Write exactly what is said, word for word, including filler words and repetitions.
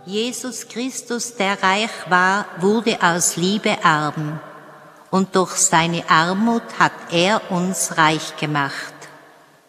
Jesus Christus, der reich war, wurde aus Liebe arm, und durch seine Armut hat er uns reich gemacht.